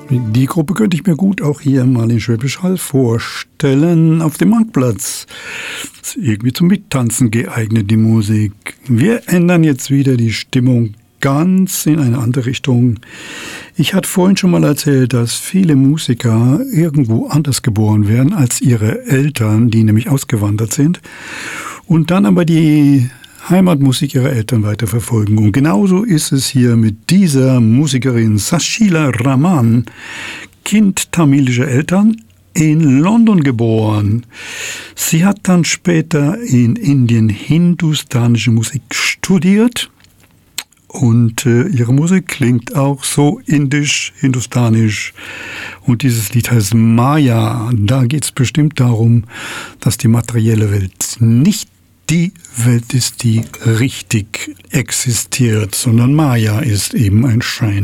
Die Gruppe könnte ich mir gut auch hier mal in Schwäbisch Hall vorstellen, auf dem Marktplatz. Ist irgendwie zum Mittanzen geeignet, die Musik. Wir ändern jetzt wieder die Stimmung ganz in eine andere Richtung. Ich hatte vorhin schon mal erzählt, dass viele Musiker irgendwo anders geboren werden als ihre Eltern, die nämlich ausgewandert sind, und dann aber die Heimatmusik ihrer Eltern weiterverfolgen. Und genauso ist es hier mit dieser Musikerin Sashila Raman, Kind tamilischer Eltern, in London geboren. Sie hat dann später in Indien hindustanische Musik studiert und ihre Musik klingt auch so indisch, hindustanisch. Und dieses Lied heißt Maya. Da geht es bestimmt darum, dass die materielle Welt nicht die Welt ist, die richtig existiert, sondern Maya ist eben ein Schein.